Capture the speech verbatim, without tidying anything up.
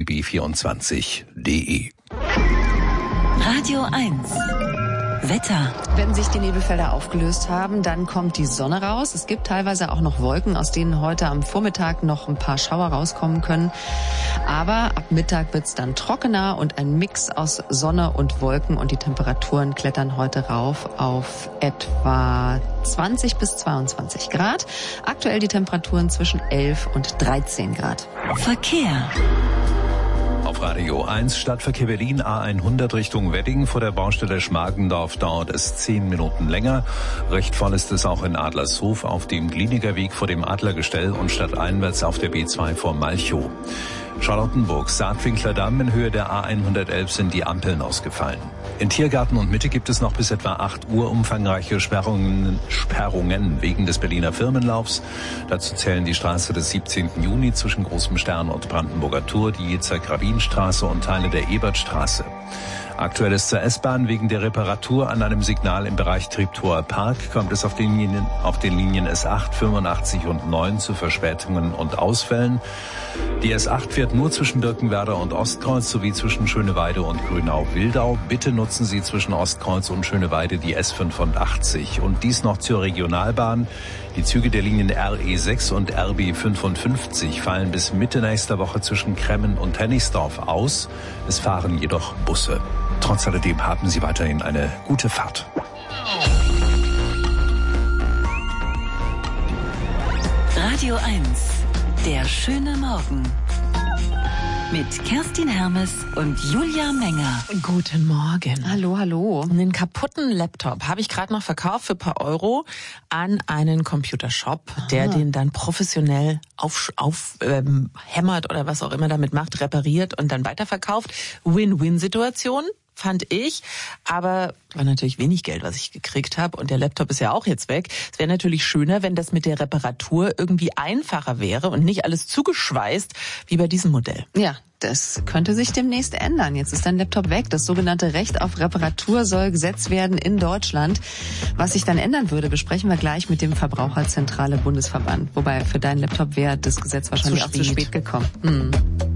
b vierundzwanzig punkt de. Radio eins. Wetter. Wenn sich die Nebelfelder aufgelöst haben, dann kommt die Sonne raus. Es gibt teilweise auch noch Wolken, aus denen heute am Vormittag noch ein paar Schauer rauskommen können. Aber ab Mittag wird's dann trockener und ein Mix aus Sonne und Wolken. Und die Temperaturen klettern heute rauf auf etwa zwanzig bis zweiundzwanzig Grad. Aktuell die Temperaturen zwischen elf und dreizehn Grad. Verkehr. Auf Radio eins Stadtverkehr Berlin A hundert Richtung Wedding. Vor der Baustelle Schmargendorf dauert es zehn Minuten länger. Recht voll ist es auch in Adlershof auf dem Klinikerweg vor dem Adlergestell und stadteinwärts auf der B zwei vor Malchow. Charlottenburg, Saatwinkler Damm in Höhe der A hundertelf sind die Ampeln ausgefallen. In Tiergarten und Mitte gibt es noch bis etwa acht Uhr umfangreiche Sperrungen, Sperrungen wegen des Berliner Firmenlaufs. Dazu zählen die Straße des siebzehnten Juni zwischen Großem Stern und Brandenburger Tor, die Jezer-Grabin-Straße und Teile der Ebertstraße. Aktuell ist zur S-Bahn wegen der Reparatur an einem Signal im Bereich Treptower Park kommt es auf den Linien, auf den Linien S acht, fünfundachtzig und neun zu Verspätungen und Ausfällen. Die S acht fährt nur zwischen Birkenwerder und Ostkreuz sowie zwischen Schöneweide und Grünau-Wildau. Bitte nutzen Sie zwischen Ostkreuz und Schöneweide die S fünfundachtzig. Und dies noch zur Regionalbahn. Die Züge der Linien R E sechs und R B fünfundfünfzig fallen bis Mitte nächster Woche zwischen Kremmen und Hennigsdorf aus. Es fahren jedoch Busse. Trotz alledem haben Sie weiterhin eine gute Fahrt. Radio eins. Der schöne Morgen. Mit Kerstin Hermes und Julia Menger. Guten Morgen. Hallo, hallo. Einen kaputten Laptop habe ich gerade noch verkauft für ein paar Euro an einen Computershop, der Aha. den dann professionell auf, auf ähm, hämmert oder was auch immer damit macht, repariert und dann weiterverkauft. Win-Win-Situation. Fand ich, aber war natürlich wenig Geld, was ich gekriegt habe und der Laptop ist ja auch jetzt weg. Es wäre natürlich schöner, wenn das mit der Reparatur irgendwie einfacher wäre und nicht alles zugeschweißt wie bei diesem Modell. Ja, das könnte sich demnächst ändern. Jetzt ist dein Laptop weg. Das sogenannte Recht auf Reparatur soll Gesetz werden in Deutschland. Was sich dann ändern würde, besprechen wir gleich mit dem Verbraucherzentrale Bundesverband. Wobei für deinen Laptop wäre das Gesetz wahrscheinlich zu auch zu spät gekommen. Hm.